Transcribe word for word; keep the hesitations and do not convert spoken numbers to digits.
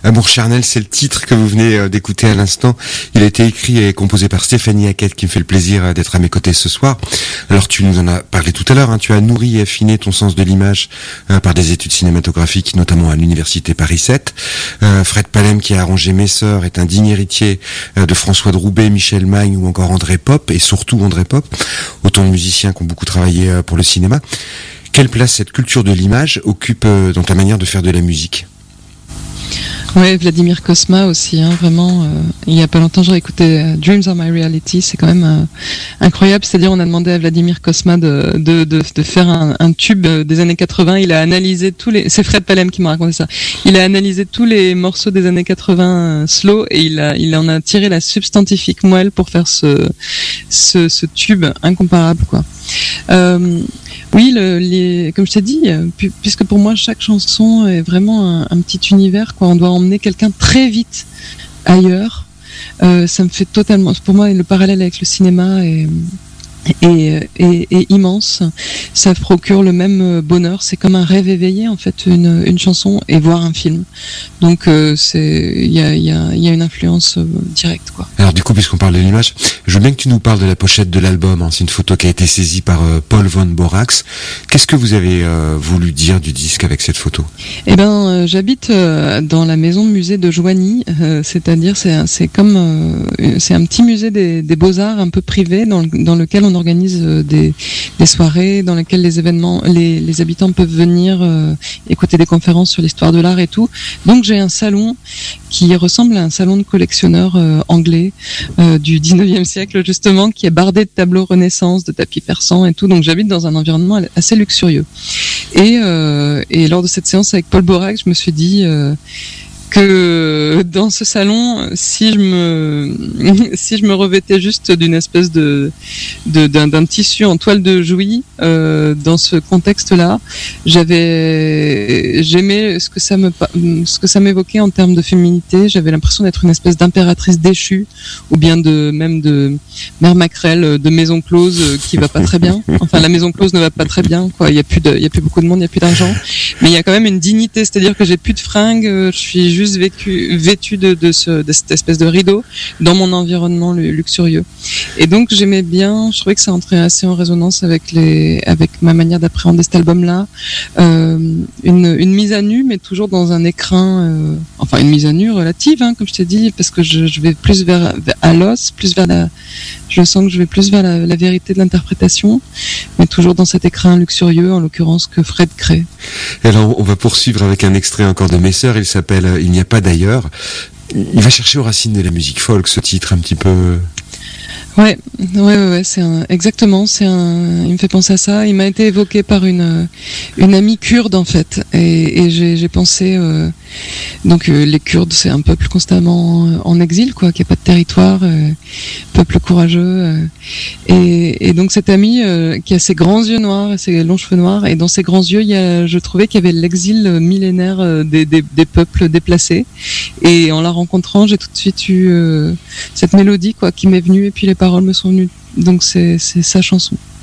Amour charnel, c'est le titre que vous venez d'écouter à l'instant. Il a été écrit et composé par Stéphanie Hackett, qui me fait le plaisir d'être à mes côtés ce soir. Alors tu nous en as parlé tout à l'heure, hein, tu as nourri et affiné ton sens de l'image euh, par des études cinématographiques, notamment à l'université Paris sept. Euh, Fred Palem, qui a arrangé Mes Sœurs, est un digne héritier euh, de François de Roubaix, Michel Magne ou encore André Pop, et surtout André Pop, autant de musiciens qui ont beaucoup travaillé euh, pour le cinéma. Quelle place cette culture de l'image occupe euh, dans ta manière de faire de la musique ? Ouais, Vladimir Cosma aussi, hein, vraiment. Euh, il y a pas longtemps, j'ai écouté euh, Dreams Are My Reality, c'est quand même euh, incroyable. C'est-à-dire, on a demandé à Vladimir Cosma de de de, de faire un, un tube des années quatre-vingts. Il a analysé tous les. C'est Fred Palem qui m'a raconté ça. Il a analysé tous les morceaux des années quatre-vingts euh, slow et il a il en a tiré la substantifique moelle pour faire ce ce, ce tube incomparable, quoi. Euh, oui, le, les, comme je t'ai dit, pu, puisque pour moi chaque chanson est vraiment un, un petit univers, quoi. On doit emmener quelqu'un très vite ailleurs. Euh, ça me fait totalement. Pour moi, le parallèle avec le cinéma est est, est, est immense. Ça procure le même bonheur. C'est comme un rêve éveillé, en fait, une, une chanson et voir un film. Donc euh, c'est il y a il y a il y a une influence euh, directe, quoi. Alors du coup, puisqu'on parle de l'image, je veux bien que tu nous parles de la pochette de l'album, hein. C'est une photo qui a été saisie par euh, Paul von Borax. Qu'est-ce que vous avez euh, voulu dire du disque avec cette photo ? Eh ben, euh, j'habite euh, dans la maison musée de Joigny, euh, c'est-à-dire c'est c'est comme euh, c'est un petit musée des, des beaux-arts un peu privé dans le, dans lequel on organise euh, des des soirées dans lesquelles les événements les les habitants peuvent venir euh, écouter des conférences sur l'histoire de l'art et tout. Donc j'ai un salon qui ressemble à un salon de collectionneurs euh, anglais euh, du dix-neuvième siècle, justement, qui est bardé de tableaux Renaissance, de tapis persans et tout. Donc j'habite dans un environnement assez luxurieux. Et, euh, et lors de cette séance avec Paul Borax, je me suis dit euh, que dans ce salon, si je me si je me revêtais juste d'une espèce de, de d'un, d'un tissu en toile de Jouy, euh, dans ce contexte-là, j'avais j'aimais ce que ça me ce que ça m'évoquait en termes de féminité. J'avais l'impression d'être une espèce d'impératrice déchue, ou bien de même de mère Macrel de maison close qui va pas très bien. Enfin, la maison close ne va pas très bien, quoi. Il y a plus de il y a plus beaucoup de monde, il y a plus d'argent, mais il y a quand même une dignité, c'est-à-dire que j'ai plus de fringues, je suis juste vécu, vêtu de, de, ce, de cette espèce de rideau dans mon environnement luxurieux. Et donc j'aimais bien, je trouvais que ça entrait assez en résonance avec les, avec ma manière d'appréhender cet album-là. Euh, une, une mise à nu, mais toujours dans un écrin, euh, enfin une mise à nu relative, hein, comme je t'ai dit, parce que je, je vais plus vers, vers à l'os, plus vers la, je sens que je vais plus vers la, la vérité de l'interprétation, mais toujours dans cet écrin luxurieux, en l'occurrence que Fred crée. Et alors on va poursuivre avec un extrait encore de Mes Sœurs. Il s'appelle Il n'y a pas d'ailleurs. Il va chercher aux racines de la musique folk, ce titre un petit peu. Ouais, ouais, ouais, ouais, c'est un, exactement, c'est un, il me fait penser à ça. Il m'a été évoqué par une, une amie kurde, en fait, et, et j'ai, j'ai pensé, euh, donc euh, les Kurdes, c'est un peuple constamment en exil, quoi, qui a pas de territoire, euh, peuple courageux, euh, et, et donc cette amie euh, qui a ses grands yeux noirs et ses longs cheveux noirs, et dans ses grands yeux, il y a, je trouvais qu'il y avait l'exil millénaire euh, des, des, des peuples déplacés, et en la rencontrant, j'ai tout de suite eu euh, cette mélodie, quoi, qui m'est venue, et puis les paroles me sont venues, donc c'est, c'est sa chanson.